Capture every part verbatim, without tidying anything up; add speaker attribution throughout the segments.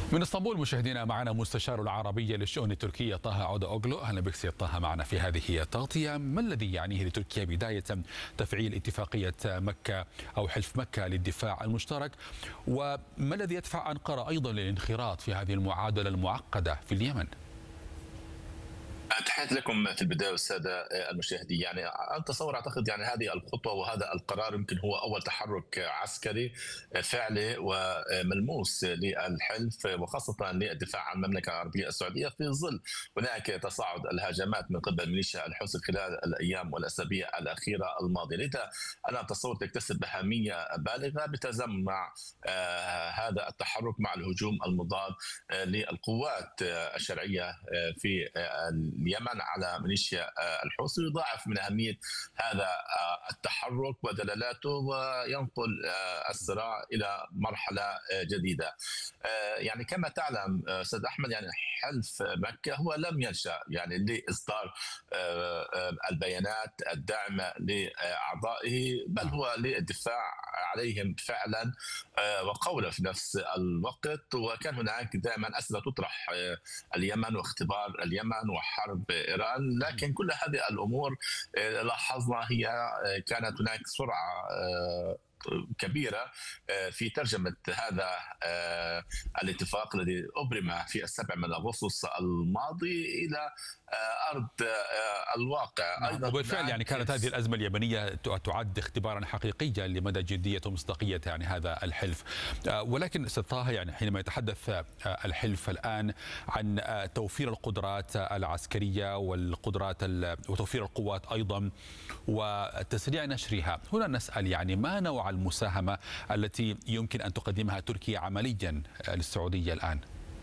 Speaker 1: من اسطنبول مشاهدينا معنا مستشار العربية للشؤون التركية طه عودة أوغلو. أهلا بك سيد طه معنا في هذه التغطية. ما الذي يعنيه لتركيا بداية تفعيل اتفاقية مكة أو حلف مكة للدفاع المشترك، وما الذي يدفع أنقرة أيضا للانخراط في هذه المعادلة المعقدة في اليمن؟
Speaker 2: تحياتي لكم في البدايه والساده المشاهدين. يعني انا اتصور اعتقد يعني هذه الخطوه وهذا القرار يمكن هو اول تحرك عسكري فعلي وملموس للحلف، وخاصه للدفاع عن المملكه العربيه السعوديه في ظل هناك تصاعد الهجمات من قبل ميليشيا الحوثي خلال الايام والاسابيع الاخيره الماضيه. لذا انا اتصور تكتسب اهميه بالغه بالتزامن مع هذا التحرك مع الهجوم المضاد للقوات الشرعيه في اليمن على ميليشيا الحوثي، يضاعف من أهمية هذا التحرك ودلالاته وينقل الصراع إلى مرحلة جديدة. يعني كما تعلم أستاذ أحمد، يعني حلف مكة هو لم ينشأ يعني لإصدار البيانات الداعمة لأعضائه، بل هو للدفاع عليهم فعلا وقوله في نفس الوقت. وكان هناك دائما أسئلة تطرح اليمن واختبار اليمن وحرب إيران، لكن كل هذه الأمور لاحظنا هي كانت هناك سرعة كبيرة في ترجمة هذا الاتفاق الذي أبرم في السابع من أغسطس الماضي إلى أرض الواقع.
Speaker 1: أيضا وبالفعل يعني كانت هذه الأزمة اليمنية تعد اختبارا حقيقيا لمدى جدية ومصداقية يعني هذا الحلف. ولكن أستاذ طه، يعني حينما يتحدث الحلف الآن عن توفير القدرات العسكرية والقدرات وتوفير القوات أيضا وتسريع نشرها، هنا نسأل يعني ما نوع المساهمة التي يمكن أن تقدمها تركيا عمليا للسعودية الآن؟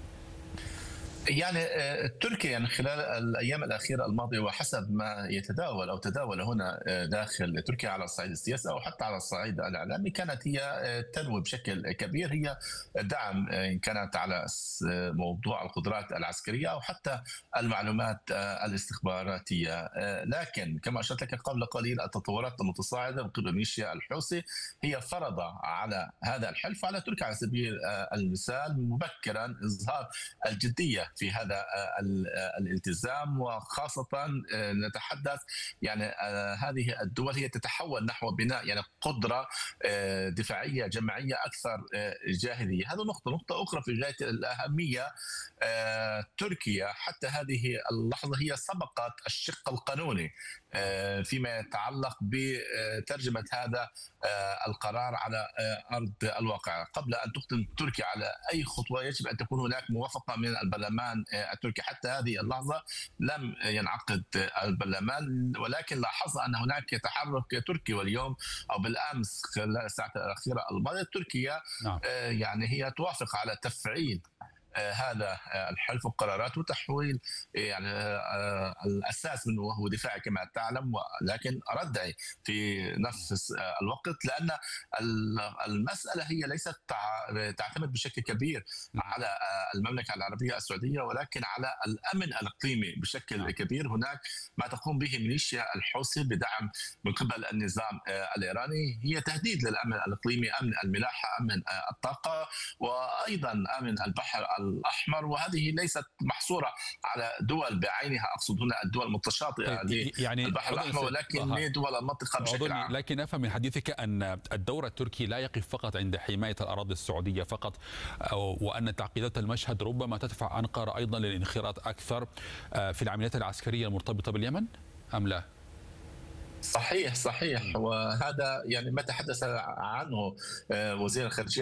Speaker 2: يعني تركيا يعني خلال الايام الاخيره الماضيه وحسب ما يتداول او تداول هنا داخل تركيا على الصعيد السياسي او حتى على الصعيد الاعلامي، كانت هي تنوي بشكل كبير هي دعم ان كانت على موضوع القدرات العسكريه او حتى المعلومات الاستخباراتيه. لكن كما اشرت لك قبل قليل، التطورات المتصاعده من قبل ميليشيا الحوثي هي فرض على هذا الحلف على تركيا على سبيل المثال مبكرا اظهار الجديه في هذا الالتزام، وخاصة نتحدث يعني هذه الدول هي تتحول نحو بناء يعني قدرة دفاعية جماعية أكثر جاهزية. هذا نقطة نقطة أخرى في غاية الأهمية، تركيا حتى هذه اللحظة هي سبقت الشق القانوني فيما يتعلق بترجمة هذا القرار على أرض الواقع. قبل أن تقدم تركيا على أي خطوة يجب أن تكون هناك موافقة من البرلمان التركي. حتى هذه اللحظة لم ينعقد البرلمان، ولكن لاحظنا أن هناك تحرك تركي، واليوم أو بالأمس خلال الساعات الأخيرة الماضية تركيا نعم. يعني هي توافق على تفعيل هذا الحلف وقرارات وتحويل يعني الاساس منه وهو دفاعي كما تعلم، ولكن ردعي في نفس الوقت، لان المساله هي ليست تعتمد بشكل كبير على المملكه العربيه السعوديه، ولكن على الامن الاقليمي بشكل كبير. هناك ما تقوم به ميليشيا الحوثي بدعم من قبل النظام الايراني، هي تهديد للامن الاقليمي، امن الملاحه، امن الطاقه، وايضا امن البحر الأحمر. وهذه ليست محصورة على دول بعينها، أقصد هنا الدول المتشاطئة يعني للبحر الأحمر، ولكن لدول المنطقة بشكل عام.
Speaker 1: لكن أفهم من حديثك أن الدور التركي لا يقف فقط عند حماية الأراضي السعودية فقط، وأن تعقيدات المشهد ربما تدفع أنقرة أيضا للانخراط أكثر في العمليات العسكرية المرتبطة باليمن أم لا؟
Speaker 2: صحيح صحيح، وهذا يعني ما تحدث عنه وزير الخارجية